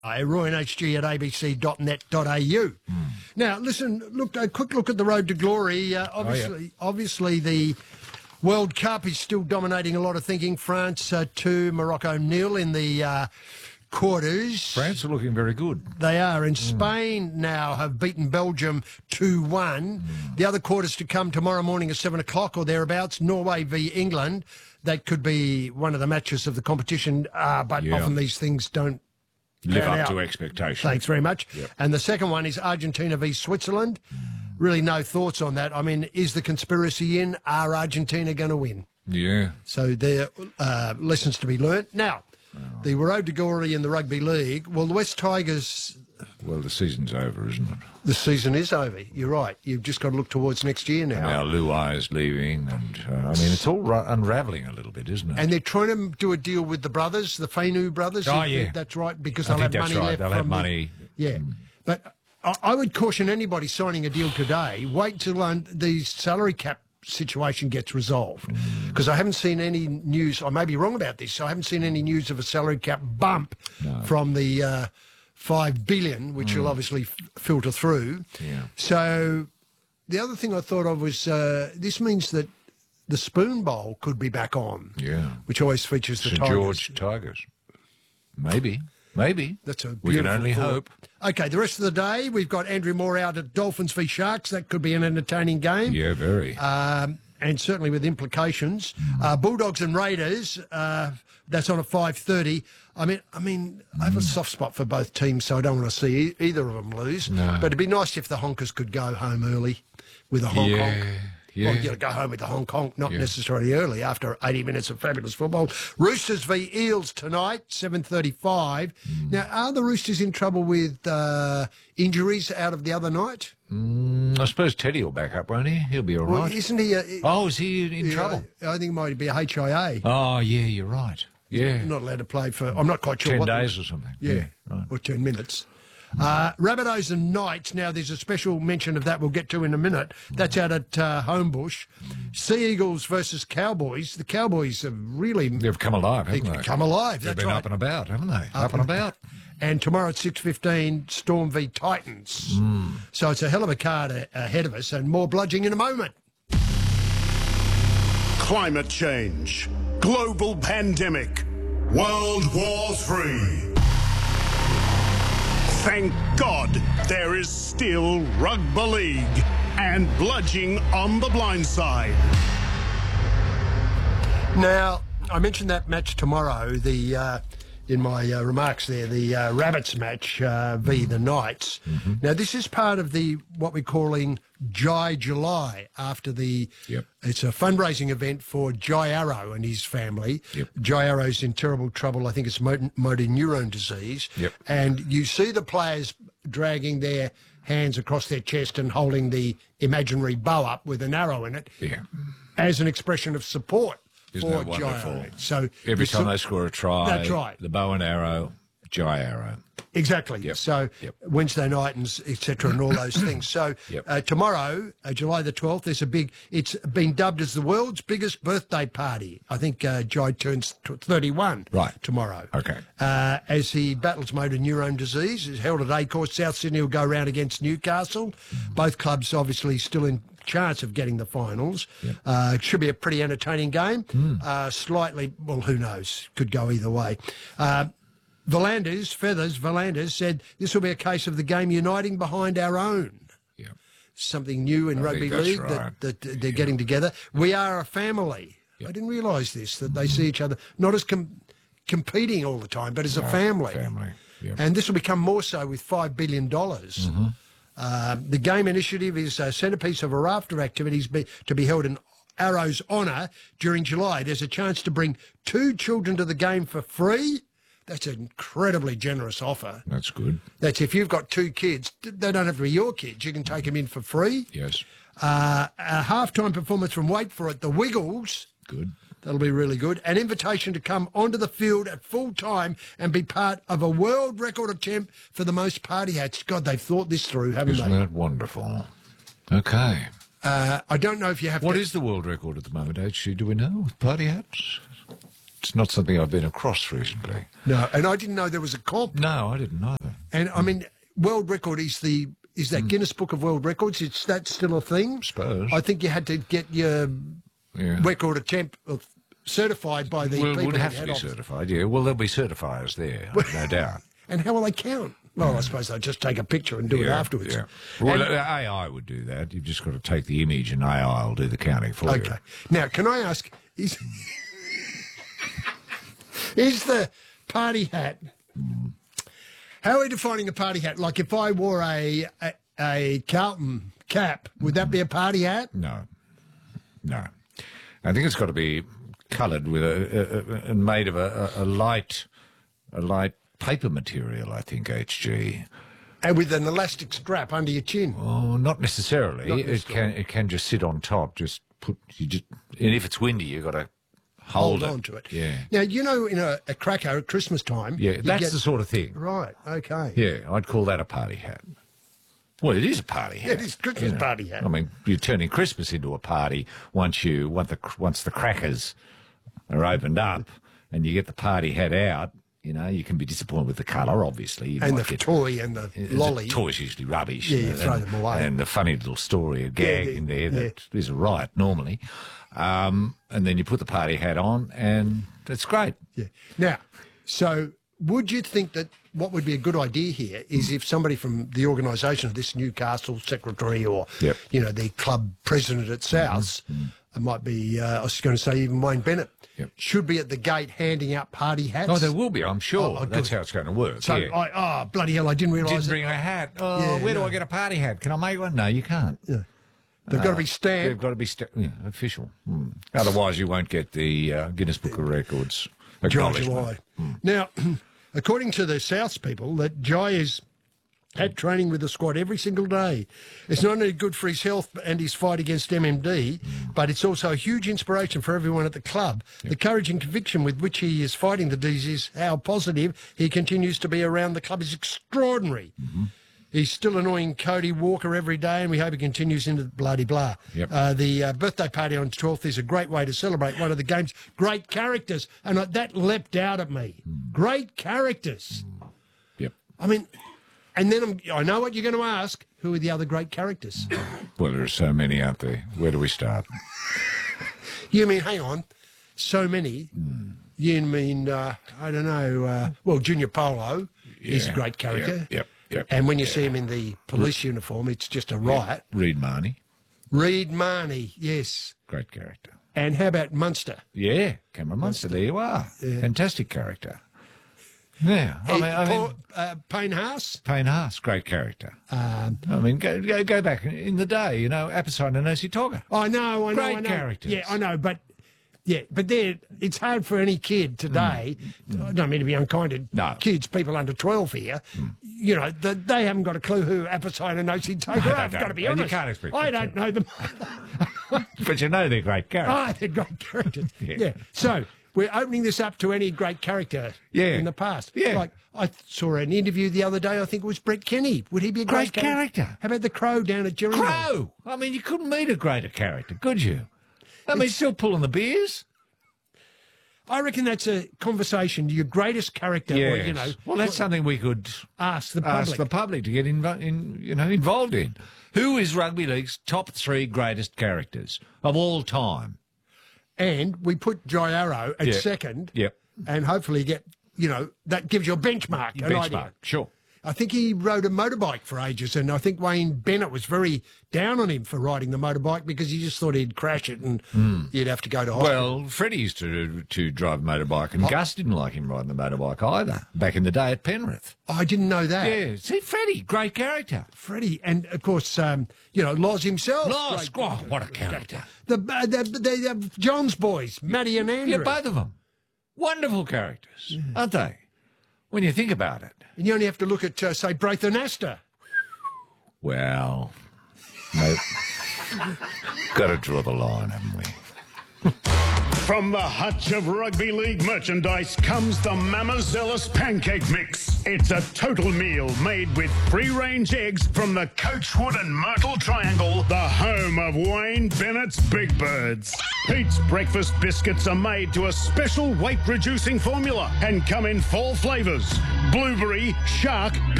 RoyandHG at abc.net.au. Now, listen, look, a quick look at the road to glory. Obviously, the World Cup is still dominating a lot of thinking. France 2, Morocco 0 in the quarters. France are looking very good. They are. And Spain now have beaten Belgium 2-1. The other quarters to come tomorrow morning at 7 o'clock or thereabouts. Norway v England. That could be one of the matches of the competition, but often these things don't live up to expectations. Thanks very much. Yep. And the second one is Argentina v Switzerland. Really no thoughts on that. I mean, is the conspiracy in? Are Argentina going to win? Yeah. So there are lessons to be learnt. Now, the road to glory in the Rugby League, well, the West Tigers... Well, the season's over, isn't it? The season is over. You're right. You've just got to look towards next year now. And now Luai's leaving, and I mean, it's all unravelling a little bit, isn't it? And they're trying to do a deal with the brothers, the Fainu brothers. Oh, yeah. That's right, because they'll have money left. They'll have money. Yeah. But I would caution anybody signing a deal today, wait till the salary cap situation gets resolved. Because I haven't seen any news, I may be wrong about this, I haven't seen any news of a salary cap bump from the... 5 billion, which will obviously filter through. Yeah. So the other thing I thought of was this means that the Spoon Bowl could be back on. Yeah. Which always features the St. Tigers. George Tigers. Maybe. That's a we can only hope. Okay, the rest of the day, we've got Andrew Moore out at Dolphins v Sharks. That could be an entertaining game. Yeah, very. And certainly with implications. Bulldogs and Raiders, that's on at 5:30. I mean, I have a soft spot for both teams, so I don't want to see either of them lose. No. But it'd be nice if the Honkers could go home early with a honk honk. Yeah. Well, go home with the honk honk, not necessarily early, after 80 minutes of fabulous football. Roosters v Eels tonight, 7:35. Now, are the Roosters in trouble with injuries out of the other night? I suppose Teddy will back up, won't he? He'll be all right. Well, isn't he... is he in trouble? I think it might be a HIA. Oh, yeah, you're right. Yeah. Not allowed to play for... I'm not quite sure 10 days or something. Yeah, right. or 10 minutes. Rabbitohs and Knights. Now, there's a special mention of that we'll get to in a minute. That's out at Homebush. Sea Eagles versus Cowboys. The Cowboys have really... They've come alive, haven't they? Come alive, They've that's been right. up and about, haven't they? Up and about. And tomorrow at 6:15, Storm v Titans. So it's a hell of a card ahead of us, and more bludging in a moment. Climate change, global pandemic, World War III. Thank God there is still Rugby League and bludging on the blind side. Now, I mentioned that match tomorrow, in my remarks there, the Rabbits match v the Knights. Now, this is part of what we're calling Jai July, after it's a fundraising event for Jai Arrow and his family. Jai Arrow's in terrible trouble. I think it's motor neurone disease. And you see the players dragging their hands across their chest and holding the imaginary bow up with an arrow in it as an expression of support. Isn't that wonderful? So every time they score a try, that's right. The bow and arrow, Jai Arrow. Exactly. So Wednesday night and etc. and all those things. So tomorrow, July the 12th, there's it's been dubbed as the world's biggest birthday party. I think Jai turns 31 tomorrow. Okay. As he battles motor neurone disease, is held at Acourse. South Sydney will go round against Newcastle. Both clubs obviously still in chance of getting the finals. It should be a pretty entertaining game. Slightly, well, who knows? Could go either way. Verlanders said this will be a case of the game uniting behind our own. Something new in rugby league that they're getting together. We are a family. I didn't realise this, that they see each other not as competing all the time, but as a family. And this will become more so with $5 billion. The game initiative is a centrepiece of a raft of activities to be held in Arrow's honour during July. There's a chance to bring 2 children to the game for free. That's an incredibly generous offer. That's good. That's if you've got 2 kids. They don't have to be your kids. You can take them in for free. Yes. A halftime performance from Wait For It, the Wiggles. Good. That'll be really good. An invitation to come onto the field at full time and be part of a world record attempt for the most party hats. God, they've thought this through, haven't they? Isn't that wonderful? Okay. I don't know if you have What is the world record at the moment, HG? Do we know, with party hats? it's not something I've been across recently. No, and I didn't know there was a comp. No, I didn't either. And I mean, world record is that Guinness Book of World Records? Is that still a thing? Suppose. I think you had to get your record attempt certified by the people. It would have to head be office. certified, yeah. Well, there'll be certifiers there, no doubt. And how will they count? Well, I suppose they'll just take a picture and do it afterwards. Yeah. Well, AI would do that. You've just got to take the image and AI will do the counting for you. Okay. Now, can I ask, is the party hat, how are we defining a party hat? Like if I wore a Carlton cap, would that be a party hat? No. I think it's got to be coloured with and made of a light paper material, I think, HG. And with an elastic strap under your chin? Oh, not necessarily. It can just sit on top. And if it's windy, you've got to hold on to it. Yeah. Now, you know, in a cracker at Christmas time... Yeah, that's the sort of thing. Right, okay. Yeah, I'd call that a party hat. Well, it is a party hat. Yeah, it is Christmas party hat. I mean, you're turning Christmas into a party once the crackers are opened up and you get the party hat out. You know, you can be disappointed with the colour, obviously. And the toy and the lolly. The toy's usually rubbish. Yeah, you throw them away. And the funny little story, a gag in there that is a riot normally. And then you put the party hat on and that's great. Yeah. Now, so would you think that what would be a good idea here is if somebody from the organisation of this Newcastle secretary or, you know, the club president at Souths, it might be, I was going to say even Wayne Bennett, should be at the gate handing out party hats. Oh, there will be, I'm sure. That's how it's going to work. So, bloody hell, I didn't realise. Didn't bring a hat. Oh, where do I get a party hat? Can I make one? No, you can't. Yeah. They've got to be stamped. They've got to be official. Otherwise, you won't get the Guinness Book of Records acknowledgement. Now, according to the Souths people, that Jai has had training with the squad every single day. It's not only good for his health and his fight against MMD, but it's also a huge inspiration for everyone at the club. The courage and conviction with which he is fighting the disease, how positive he continues to be around the club is extraordinary. He's still annoying Cody Walker every day, and we hope he continues into the bloody blah. The birthday party on 12th is a great way to celebrate one of the game's great characters, and that leapt out at me. Great characters. I mean, and then I know what you're going to ask. Who are the other great characters? Well, there are so many out there. Where do we start? You mean, hang on, so many? You mean, I don't know, well, Junior Polo is a great character. And when you see him in the police uniform, it's just a riot. Reed Marnie. Reed Marnie, yes. Great character. And how about Munster? Yeah, Cameron Munster, there you are. Fantastic character. Yeah. Payne Haas? Payne Haas, great character. I mean, go back in the day, you know, Appetite and Nosy Togger. I know. Great characters. Yeah, I know, but... Yeah, but it's hard for any kid today. I don't mean to be unkind to kids, people under 12 here. You know, they haven't got a clue who Appetite and Nosy Togger are. I've got to be honest. You can't expect I don't know them. But you know they're great characters. They're great characters. Yeah. So we're opening this up to any great character in the past. Yeah. Like I saw an interview the other day. I think it was Brett Kenny. Would he be a great character? How about the Crow down at Gerringong? Crow! I mean, you couldn't meet a greater character, could you? I mean, still pulling the beers. I reckon that's a conversation. Your greatest character, or, you know. Well, that's something we could ask the public to get involved in. Who is rugby league's top 3 greatest characters of all time? And we put Jai Arrow at second. And hopefully get, you know, that gives you a benchmark. An idea. Sure. I think he rode a motorbike for ages, and I think Wayne Bennett was very down on him for riding the motorbike because he just thought he'd crash it and you'd have to go to hospital. Well, Freddie used to drive a motorbike, and Gus didn't like him riding the motorbike either, back in the day at Penrith. I didn't know that. Yeah, see, Freddie, great character. Freddie, and of course, you know, Loz himself. Loz, what a character. The Johns boys, Matty and Andrew. Yeah, both of them. Wonderful characters, aren't they? When you think about it. And you only have to look at, say, Braithen Astor. Well, no, got to draw the line, haven't we? From the hutch of rugby league merchandise comes the Mamazelis Pancake Mix. It's a total meal made with free-range eggs from the Coachwood and Myrtle Triangle, the home of Wayne Bennett's Big Birds. Pete's breakfast biscuits are made to a special weight-reducing formula and come in 4 flavours: blueberry, shark,